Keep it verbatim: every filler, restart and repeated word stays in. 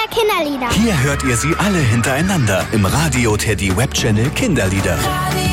Kinderlieder. Hier hört ihr sie alle hintereinander im Radio Teddy Webchannel Kinderlieder. Radio